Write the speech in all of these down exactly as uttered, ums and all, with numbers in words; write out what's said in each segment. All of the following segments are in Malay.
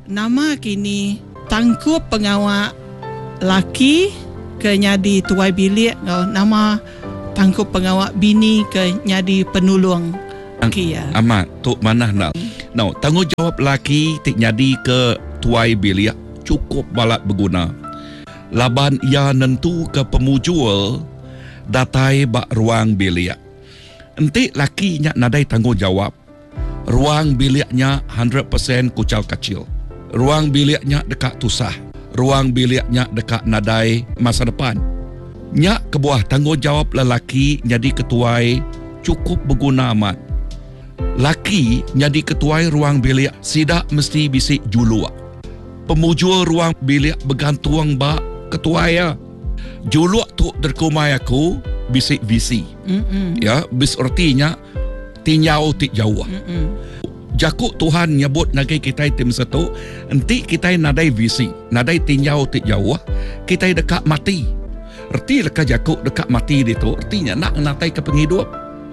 Nama kini tangkup pengawal laki ke nyadi tuai bilik, nama tangkup pengawal bini ke nyadi penulung laki ya. Amat tok mana nak. Now, tanggungjawab laki tik nyadi ke tuai bilik cukup balak berguna. Laban ia nentu ke pemujul datai bak ruang bilik. Entik laki nya nadai tanggungjawab. Ruang biliknya one hundred percent kucal kecil. Ruang biliknya dekat tusah. Ruang biliknya dekat nadai masa depan. Nyak kebuah tanggungjawab lelaki jadi ketuai cukup berguna amat. Laki jadi ketuai ruang bilik sidak mesti bisik julua. Pemujul ruang bilik bergantung bak ketuai ya. Julua tu derkumai aku bisik visi. Mm-mm. Ya, bis artinya tinyau tik jauh. Mm-mm. Jakuk Tuhan nyebut nagai kita tim satu, enti kita nadai visi, nadai tinyau tik jauh, kita dekat mati. Erti leka jakuk dekat mati itu, artinya nak natai ke penghidup.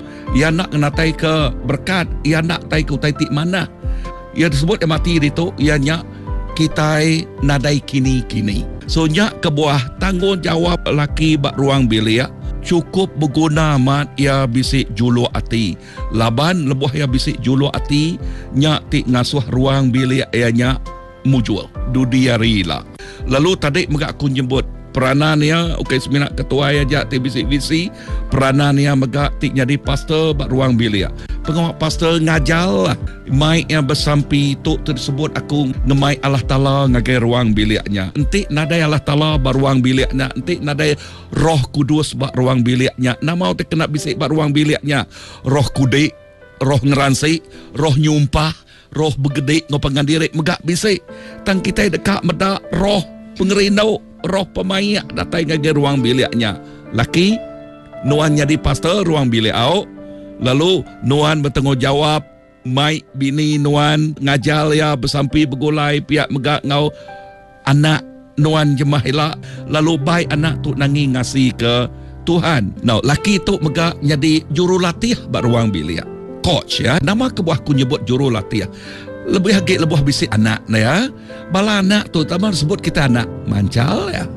Ia nak natai ke berkat, ia nak tai ke utai tik mana. Ia disebut mati itu, ianya kita nadai kini-kini. So nyak kebuah tanggungjawab laki bak ruang bilik cukup berguna mat ia bisik julu ati. Laban lebuh ia bisik julu ati nyak tik ngasuh ruang bilik ianya mujul dudiari lah. Lalu tadi megak aku nyebut peranan ia okey seminat ketua aja tik bisik visi peranan ia megak tik jadi pastor bak ruang bilik. Pengawal pastor ngajal lah. Mai yang bersampi tu tersebut aku ngemai Allah Ta'ala ngagai ruang biliknya. Entik nadai Allah Ta'ala bak ruang biliknya. Entik nadai Roh Kudus bak ruang biliknya. Nama tu kena bisik bak ruang biliknya. Roh kudik, roh ngeransi, roh nyumpah, roh begedik, ngopangan diri, megak bisik. Tang kita dekat medak roh pengerindau, roh pemayak datai ngagai ruang biliknya. Laki, nuan jadi pastor ruang bilik au. Lalu nuan bertanggungjawab mai bini nuan ngajal ya bersampi bergulai pihak megak ngau anak nuan jemah elak. Lalu baik anak tu nangi ngasih ke Tuhan. Now laki tu megak jadi jurulatih bak ruang bilik. Coach ya. Nama kebuah ku nyebut jurulatih. Lebih hagik lebuh bisik anak na ya. Bala anak tu taman sebut kita anak mancal ya.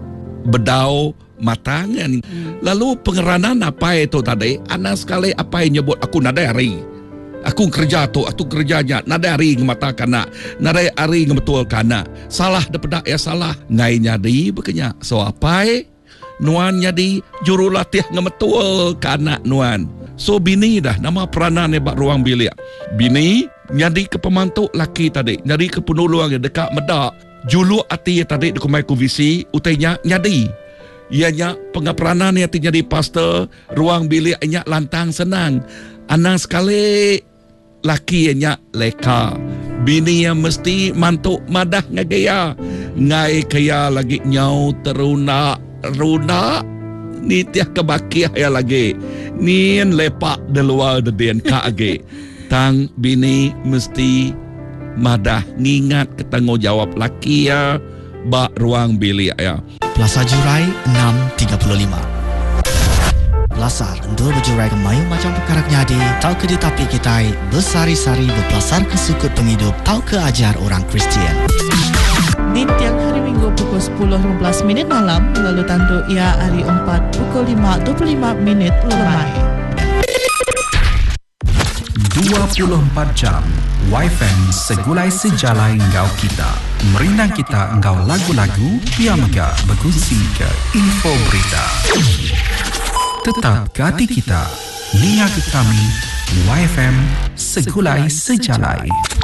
Bedau matangan. Hmm. Lalu pengeranan apa itu tadi? Anak sekali apa yang nyebut aku nadai hari. Aku kerja tu, aku kerjanya nadai hari ngemata kana, nadai hari ngebetul kana. Salah daripada ya salah. Ngai nyadi bekenya. So apa? Nuan nyadi jurulatih ngebetul kana nuan. So bini dah nama peranan bak ruang bilik. Bini nyadi ke pemantuk laki tadi, nyadi ke penulung dekat medak. Julu ati tadi dikumai ku visi utainya nyadi. Ianya pengaperanan yang jadi pastor ruang bilik ianya lantang senang. Anak sekali laki ianya leka. Bini yang mesti mantuk madah ngagaya. Ngai kaya lagi nyau teruna runa ni tiah kebakiah ya lagi. Nien lepak de luar de den ka age. Tang bini mesti madah ngingat ketanggungjawab laki ya bak ruang bilik ya. Plaza Jurai enam tiga puluh lima. Belasar endul berjurai kemayu macam perkara nyadi. Tau ke ditapi kita bersari-sari berpelasar ke sukut penghidup. Tau ke ajar orang Kristian. Di tiang hari Minggu pukul sepuluh lima belas minit malam. Lalu tandu ia hari empat pukul lima dua puluh lima minit lemai. dua puluh empat jam Y F M segulai sejalai engkau kita. Merinang kita engkau lagu-lagu Pia Mega berkongsi ke info berita. Tetap ke hati kita. Lihat ke kami Y F M segulai sejalai.